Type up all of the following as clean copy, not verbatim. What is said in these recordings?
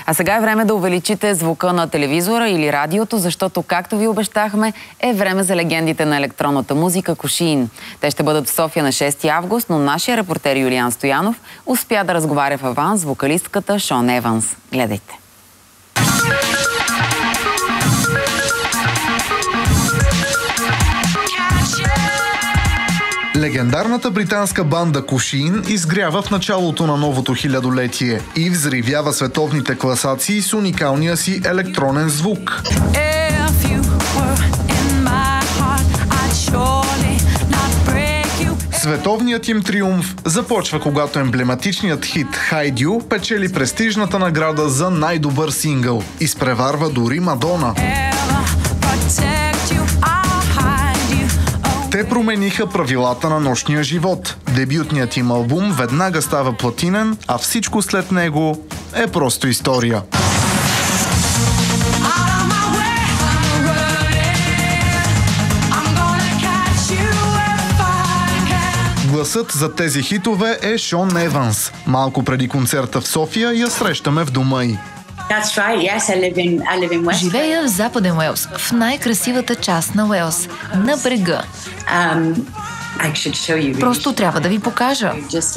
А сега е време да увеличите звука на телевизора или радиото, защото, както ви обещахме, е време за легендите на електронната музика Кошиин. Те ще бъдат в София на 6 август, но нашия репортер Юлиан Стоянов успя да разговаря в аванс с вокалистката Шон Еванс. Гледайте! Легендарната британска банда Кошиин изгрява в началото на новото хилядолетие и взривява световните класации с уникалния си електронен звук. Световният им триумф започва, когато емблематичният хит Hide You печели престижната награда за най-добър сингъл. Изпреварва дори Мадона. Те промениха правилата на нощния живот. Дебютният им албум веднага става платинен, а всичко след него е просто история. Гласът за тези хитове е Шон Еванс. Малко преди концерта в София я срещаме в дома й. Живея в Западен Уелс, в най-красивата част на Уелс, на брега. Просто трябва да ви покажа.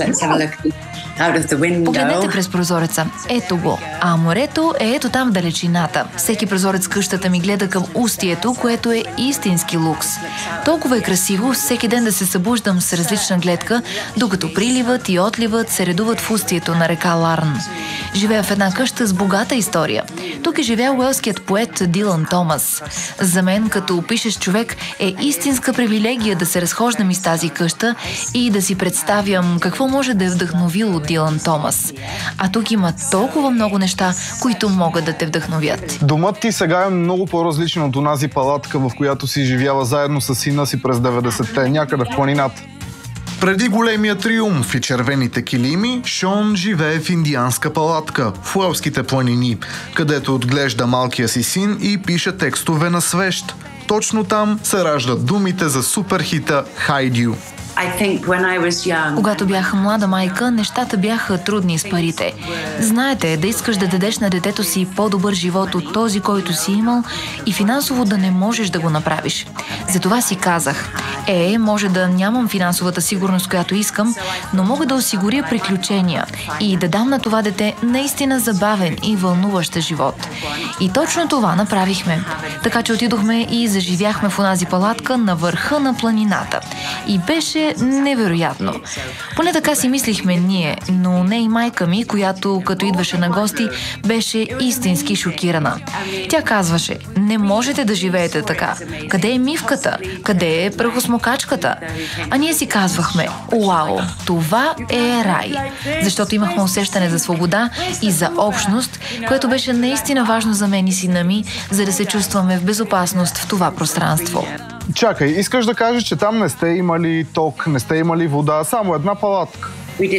Погледнете през прозореца. Ето го. А морето е ето там в далечината. Всеки прозорец къщата ми гледа към устието, което е истински лукс. Толкова е красиво всеки ден да се събуждам с различна гледка, докато приливът и отливът се редуват в устието на река Ларн. Живея в една къща с богата история. Тук е живял уелският поет Дилан Томас. За мен, като пишеш човек, е истинска привилегия да се разхождам из тази къща и да си представям какво може да е вдъхновило Дилан Томас. А тук има толкова много неща, които могат да те вдъхновят. Домът ти сега е много по-различен от онази палатка, в която си живяла заедно с сина си през 90-те, някъде в планината. Преди големия триумф и червените килими, Шон живее в индианска палатка, в Уелските планини, където отглежда малкия си син и пише текстове на свещ. Точно там се раждат думите за суперхита Hide You. Когато бях млада майка, нещата бяха трудни с парите. Знаете, да искаш да дадеш на детето си по-добър живот от този, който си имал, и финансово да не можеш да го направиш. Затова си казах, може да нямам финансовата сигурност, която искам, но мога да осигуря приключения и да дам на това дете наистина забавен и вълнуващ живот. И точно това направихме. Така че отидохме и заживяхме в онази палатка на върха на планината. И беше невероятно. Поне така си мислихме ние, но не и майка ми, която като идваше на гости, беше истински шокирана. Тя казваше, не можете да живеете така. Къде е мивката? Къде е прахосмокачката? А ние си казвахме, уау, това е рай. Защото имахме усещане за свобода и за общност, което беше наистина важно за мен и сина ми, за да се чувстваме в безопасност в това пространство. Чакай, искаш да кажеш, че там не сте имали ток, не сте имали вода, само една палатка?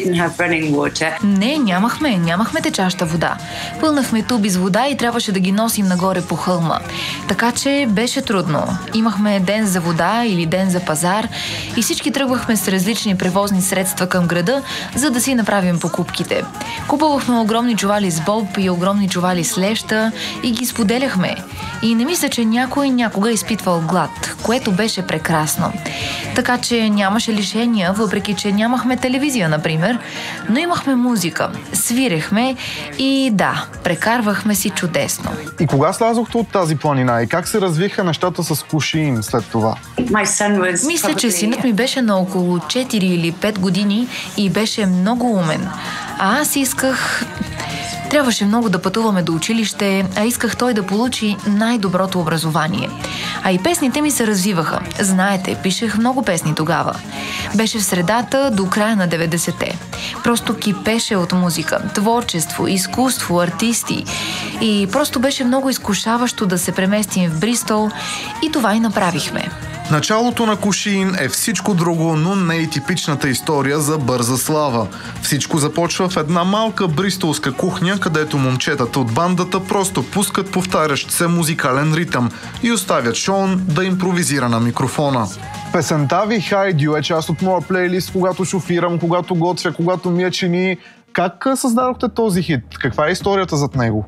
Не, нямахме течаща вода. Пълнахме туби с вода и трябваше да ги носим нагоре по хълма. Така че беше трудно. Имахме ден за вода или ден за пазар и всички тръгвахме с различни превозни средства към града, за да си направим покупките. Купувахме огромни чували с боб и огромни чували с леща и ги споделяхме. И не мисля, че някой някога е изпитвал глад, което беше прекрасно. Така че нямаше лишения, въпреки че нямахме телевизия, например, но имахме музика, свирехме и да, прекарвахме си чудесно. И кога слязохте от тази планина и как се развиха нещата с Кошиин след това? Мисля, че синът ми беше на около 4 или 5 години и беше много умен. А аз исках... Трябваше много да пътуваме до училище, а исках той да получи най-доброто образование. А и песните ми се развиваха. Знаете, пишех много песни тогава. Беше в средата до края на 90-те. Просто кипеше от музика, творчество, изкуство, артисти. И просто беше много изкушаващо да се преместим в Бристол и това и направихме. Началото на Кошиин е всичко друго, но не и типичната история за бърза слава. Всичко започва в една малка бристолска кухня, където момчетата от бандата просто пускат повтарящ се музикален ритъм и оставят Шон да импровизира на микрофона. Песента ви Hide You е част от моя плейлист, когато шофирам, когато готвя, когато мия чини. Как създадохте този хит? Каква е историята зад него?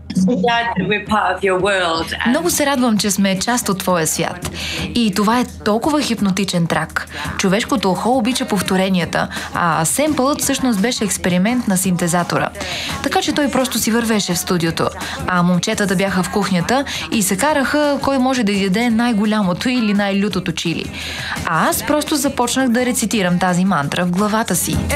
Много се радвам, че сме част от твоя свят. И това е толкова хипнотичен трак. Човешкото ухо обича повторенията, а семпълът всъщност беше експеримент на синтезатора. Така че той просто си вървеше в студиото, а момчетата бяха в кухнята и се караха кой може да яде най-голямото или най-лютото чили. А аз просто започнах да рецитирам тази мантра в главата си.